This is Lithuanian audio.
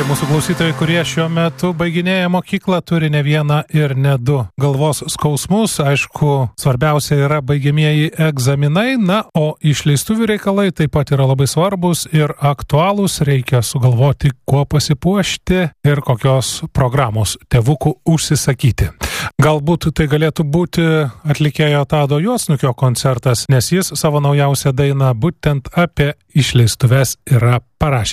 mūsų klausytojai, kurie šiuo metu baiginėja mokyklą, turi ne vieną ir ne du galvos skausmus. Aišku, svarbiausia yra baigiamieji egzaminai, na, o išleistuvių reikalai taip pat yra labai svarbus ir aktualūs. Reikia sugalvoti, kuo pasipuošti ir kokios programos tėvukų užsisakyti. Galbūt tai galėtų būti atlikėjo Tado Juodsnukio koncertas, nes jis savo naujausią dainą būtent apie išleistuves yra parašęs.